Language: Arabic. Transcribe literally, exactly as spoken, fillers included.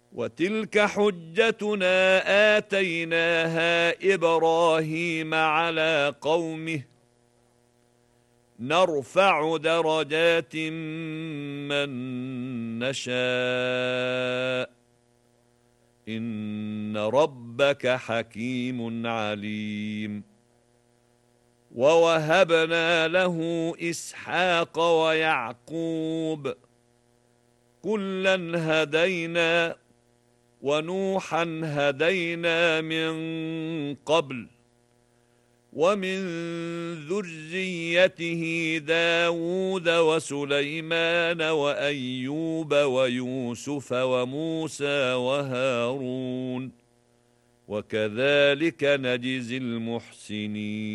وتلك حجتنا آتيناها إبراهيم على قومه نرفع درجات من نشاء إن ربك حكيم عليم. ووهبنا له إسحاق ويعقوب كلا هدينا ونوحا هدينا من قبل ومن ذريته داود وسليمان وأيوب ويوسف وموسى وهارون وكذلك نجزي المحسنين.